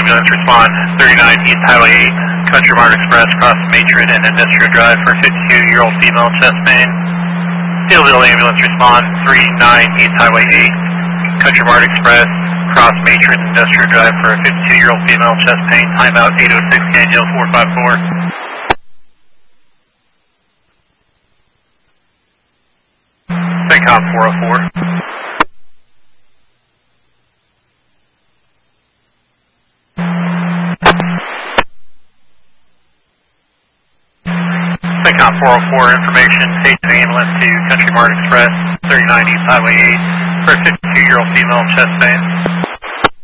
ambulance respond 39 East Highway 8, Country Mart Express, cross Matron and Industrial Drive for 52-year-old female chest pain. Hillville ambulance respond 39 East Highway 8, Country Mart Express, cross Matron and Industrial Drive for a 52-year-old female chest pain. Timeout 806 Daniel 454. CENTCOM 404. CENTCOM 404, information, take an ambulance to Country Mart Express, 39 East Highway 8, for a 52-year-old female chest pain.